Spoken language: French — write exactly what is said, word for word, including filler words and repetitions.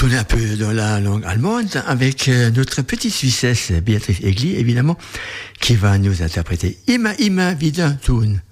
retourner un peu dans la langue allemande avec notre petite Suissesse Béatrice Egli, évidemment, qui va nous interpréter Immer, immer wieder tun.